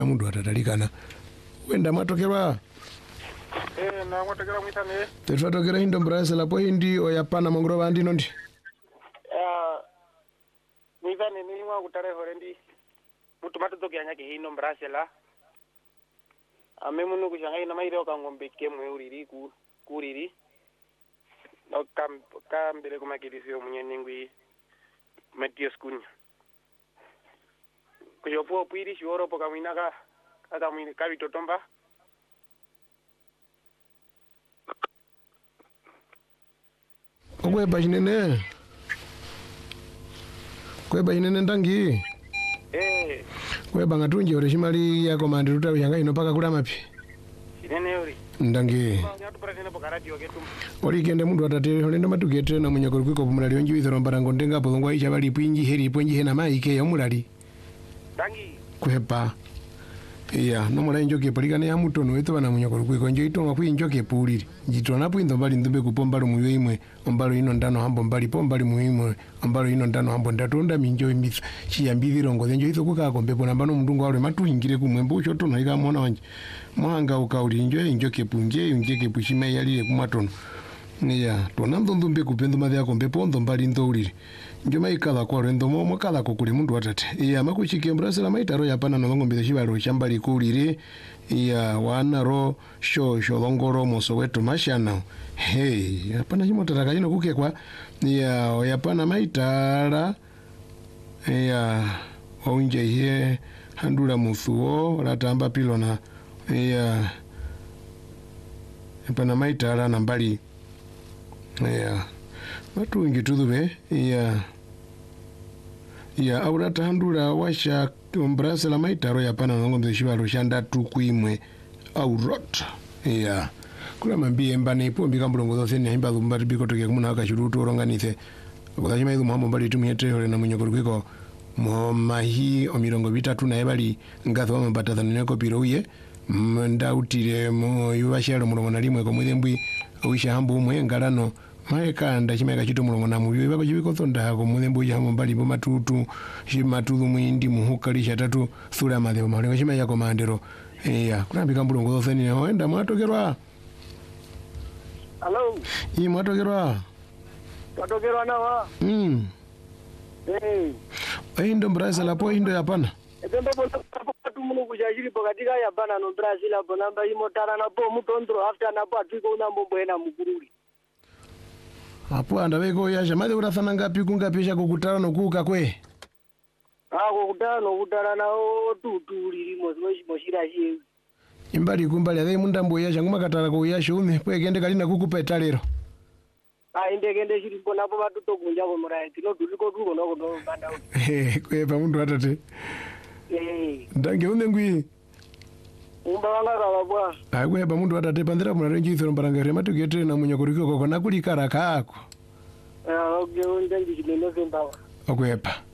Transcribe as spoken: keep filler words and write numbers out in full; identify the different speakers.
Speaker 1: mundu atatalikana wenda mwatokerwa
Speaker 2: eh na mwatokera mwitane
Speaker 1: tetwatokera hindo mbrasa lapo hindi oyapana mongoro bandi nondi
Speaker 2: ah mwitane ni mwa kutare horendi mutu matotokya nyake hindo mbrasa la ame munu kushangai na mairo ka ngombe kemwe uriri ku kuriri no kam kambere kuma kidisio munyeningwi Matias Kunya kuyopo pwiri shoro poka mwinaka aka mwini kabito tomba
Speaker 1: Okwe bajinene Kwe bajinene ndangi
Speaker 2: eh
Speaker 1: kwe bangatunje ore shimali ya komandi ruta yanga ino paka kula mapi
Speaker 2: sinene uri
Speaker 1: ndangi
Speaker 2: nyatu presene poka radio ketum
Speaker 1: ori kende mundu atate holendo matugete na munyakoro kwiko pomulali onji withero mbarango ndenga polongwa isha bali pwinji heri pwinji hena maike ya mulali
Speaker 2: ndangi
Speaker 1: kwepa iya nomula injoke polikane ya mutono wetu bana munyakoro kwiko njo itonga kwinjoke puliri jitona pwindo mbali ndumbe kupombalo muyo imwe ombalo ino ndano hambo mbali pombali muimwe ombalo ino ndano hambo ndatonda minjo imitsa chiyambithiro ngo njo itho kuka kombepo nambano mundungu wale matuingire kumwembo ucho tono ika mona wanje mwanga ukauli injo injoke punje injoke pushima yali kumatono iya tona ndumbe kupendo madhi yako mbepo ndo mbali ndoliri njo maikala kwa rendo momo kala ko kuli mundu watate iya makuchike mbrasela maitaro yapana no ngombe shibalo shambali kulire iya wanaro sho sho longoro moso wetu mashana hey yapana chimotara kajino kukekwa iya yapana maitara iya onje ye handula musuo latamba pilona iya yapana maitara nambali iya watu wengi tudube iya iya aurata handula washa mbrasa la maitaro yapana na ngombe shibalo shanda tukuimwe aurot iya kula mambie mbane ipombi kambulongo zose ni imba lumbari biko toke kumuna akashurutu oronganithe kudashima idu muhambo mbali tumiyete hole na munyokoro kwiko mahi omirongo bitatu na ebali ngatho wa mbatathano neko pirouye ndautire mu yubashalo mulongo na limwe ko mwithembwi uisha hambo umwe ngalano maeka ndachimeka chito mulongo na muyo baba chibiko thonda ko muthembo ya hambo mbali bo matutu shimatulu mwindi muhukali shatatu sura madhe malengo chima ya komandero iya kulambika mbulongo zose ni wenda mwatokerwa
Speaker 2: hello
Speaker 1: i mwatokerwa
Speaker 2: mwatokerwa nawa
Speaker 1: mm
Speaker 2: eh
Speaker 1: aindo mbrasa lapo indo yapana
Speaker 2: edemba bona tu munu kujashiri pokatika yapana no Brazil hapo namba imotara na po mutondro after na po atiko una mbombo ena mukururi
Speaker 1: hapo andaweko yasha madhe urathana ngapi kungapisha kukutara nokuka kwe
Speaker 2: ah kukutara nokutara na tutuli moshi moshira shi
Speaker 1: imbali kumbali ade mundambo yasha nguma katara ko yasha ume pwe kende kalina kukupa lero
Speaker 2: ah inde kende shiri pona po matuto kunja ko murai tino tuliko tuko noko no banda
Speaker 1: eh kwe pa mundu atate
Speaker 2: eh
Speaker 1: ndange une ngwi
Speaker 2: umba wanga kababwa
Speaker 1: akwe pa mundu atate pandira muna renji thoro mbarangare matugete na munyakuriko koko nakulikara kako
Speaker 2: ah okay unde ndishimeno sembawa
Speaker 1: okwepa